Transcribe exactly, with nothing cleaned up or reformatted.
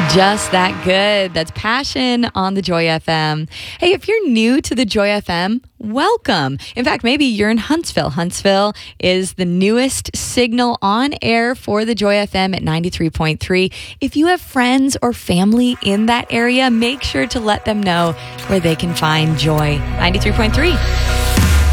Just that good. That's Passion on the Joy F M. Hey, if you're new to the Joy F M, welcome. In fact, maybe you're in Huntsville. Huntsville is the newest signal on air for the Joy F M at ninety-three point three. If you have friends or family in that area, make sure to let them know where they can find Joy ninety-three point three.